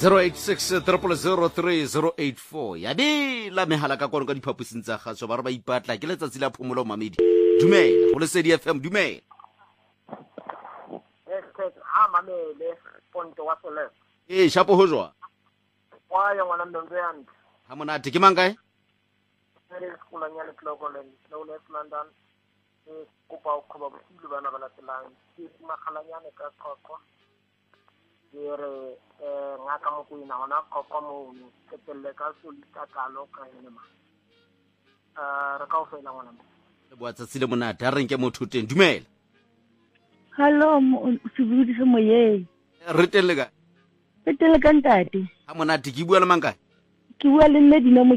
086 ya di la mehala ka kono ka diphaposing tsa gaso ba re ba ipatla ke letsatsi la phomolo mamedi dumela go Lesedi FM dumela ha mamele ponto wa sole shapo ho jwa wa ya ngwana ndonzo yandi ha monate ke mang kae re skula nyane Clocolan no West London kupa ukhoba bosilu bana ba latelang ke makhalanyane ka khokho re ngaka mo kuina ona khokho mo ketelle ka solita kalo ka enema re ka ofela ngwana le boatsa le monate a re nke motho teng dumela Hello, sebudi se moye. re telle ka Petele ka ntate. ha monate ke bua le mang kae Ke bua le nne dinamo